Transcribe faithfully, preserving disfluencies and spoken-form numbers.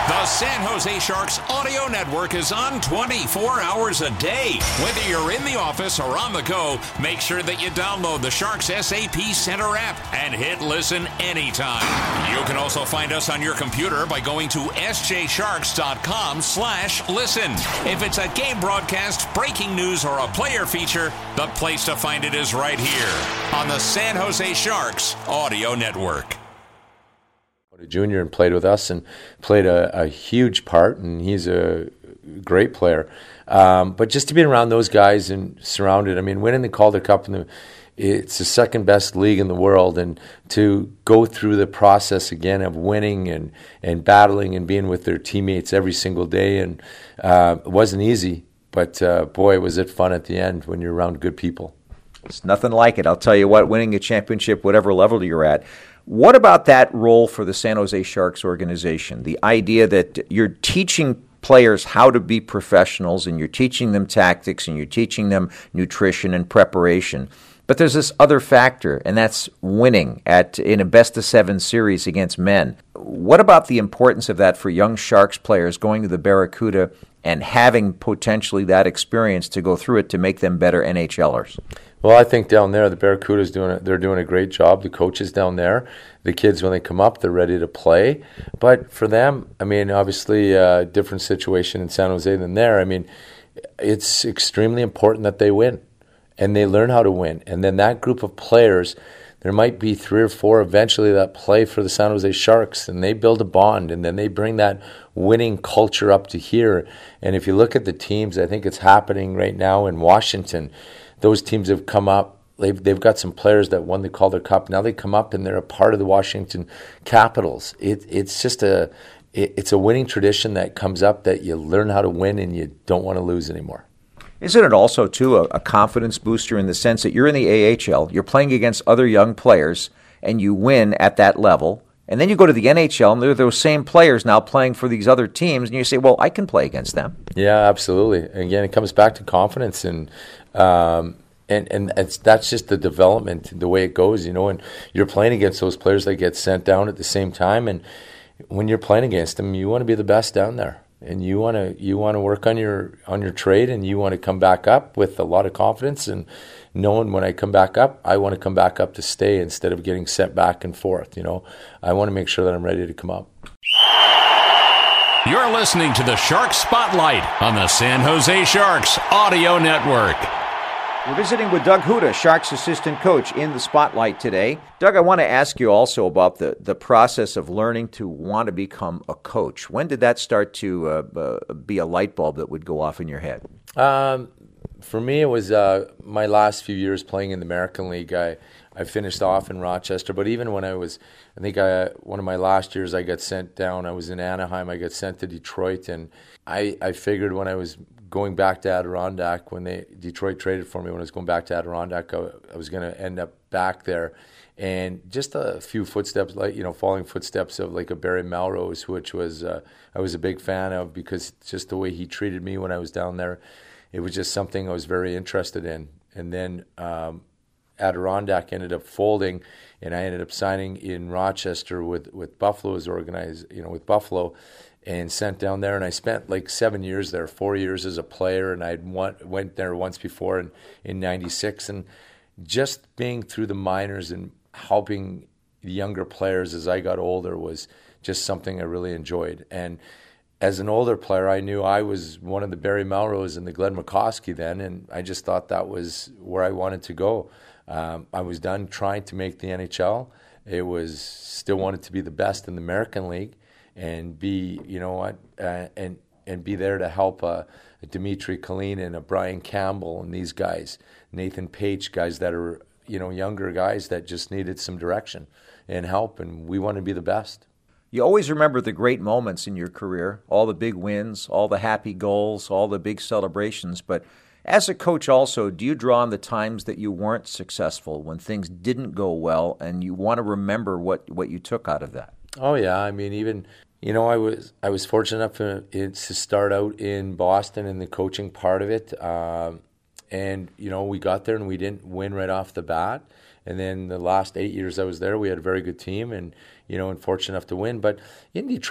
The San Jose Sharks Audio Network is on twenty-four hours a day. Whether you're in the office or on the go, make sure that you download the Sharks S A P Center app and hit listen anytime. You can also find us on your computer by going to s j sharks dot com slash listen. If it's a game broadcast, breaking news, or a player feature, the place to find it is right here on the San Jose Sharks Audio Network. Junior and played with us and played a, a huge part, and he's a great player. Um, but just to be around those guys and surrounded, I mean, winning the Calder Cup, in the, it's the second best league in the world, and to go through the process again of winning and, and battling and being with their teammates every single day, and uh, it wasn't easy, but uh, boy, was it fun at the end when you're around good people. It's nothing like it. I'll tell you what, winning a championship, whatever level you're at. What about that role for the San Jose Sharks organization? The idea that you're teaching players how to be professionals, and you're teaching them tactics, and you're teaching them nutrition and preparation. But there's this other factor, and that's winning at in a best-of-seven series against men. What about the importance of that for young Sharks players going to the Barracuda and having potentially that experience to go through it to make them better NHLers? Well, I think down there, the Barracuda's doing it. They're doing a great job. The coaches down there, the kids, when they come up, they're ready to play. But for them, I mean, obviously, a uh, different situation in San Jose than there. I mean, it's extremely important that they win, and they learn how to win. And then that group of players, there might be three or four eventually that play for the San Jose Sharks, and they build a bond, and then they bring that winning culture up to here. And if you look at the teams, I think it's happening right now in Washington. Those teams have come up. They've, they've got some players that won the Calder Cup. Now they come up and they're a part of the Washington Capitals. It, it's just a it, it's a winning tradition that comes up, that you learn how to win and you don't want to lose anymore. Isn't it also, too, a, a confidence booster in the sense that you're in the A H L, you're playing against other young players, and you win at that level, and then you go to the N H L, and they're those same players now playing for these other teams, and you say, well, I can play against them. Yeah, absolutely. Again, it comes back to confidence, and um, and and it's, that's just the development, the way it goes, you know, and you're playing against those players that get sent down at the same time, and when you're playing against them, you want to be the best down there. And you want to you want to work on your on your trade, and you want to come back up with a lot of confidence, and knowing when I come back up, I want to come back up to stay instead of getting sent back and forth. You know, I want to make sure that I'm ready to come up. You're listening to the Sharks Spotlight on the San Jose Sharks Audio Network. We're visiting with Doug Houda, Sharks assistant coach, in the Spotlight today. Doug, I want to ask you also about the, the process of learning to want to become a coach. When did that start to uh, uh, be a light bulb that would go off in your head? Um, for me, it was uh, my last few years playing in the American League. I, I finished off in Rochester, but even when I was, I think I, one of my last years I got sent down. I was in Anaheim. I got sent to Detroit, and I, I figured when I was going back to Adirondack, when they Detroit traded for me, when I was going back to Adirondack, I, I was going to end up back there. And just a few footsteps, like, you know, following footsteps of like a Barry Melrose, which was uh, I was a big fan of, because just the way he treated me when I was down there, it was just something I was very interested in. And then um, Adirondack ended up folding, and I ended up signing in Rochester with with Buffalo's organized, you know, with Buffalo, and sent down there. And I spent like seven years there, four years as a player, and I went there once before in in ninety-six, and just being through the minors and helping younger players as I got older was just something I really enjoyed. And as an older player, I knew I was one of the Barry Melrose and the Glenn McCoskey then, and I just thought that was where I wanted to go. Um, I was done trying to make the N H L. It was still wanted to be the best in the American League, and be, you know what, uh, and and be there to help uh, a Dimitri Kalinin, a Brian Campbell, and these guys, Nathan Page, guys that are, you know, younger guys that just needed some direction and help, and we want to be the best. You always remember the great moments in your career, all the big wins, all the happy goals, all the big celebrations. But as a coach also, do you draw on the times that you weren't successful, when things didn't go well, and you want to remember what, what you took out of that? Oh, yeah. I mean, even, you know, I was I was fortunate enough to, to start out in Boston in the coaching part of it. Um, and, you know, we got there and we didn't win right off the bat. And then the last eight years I was there, we had a very good team and, you know, and fortunate enough to win. But in Detroit,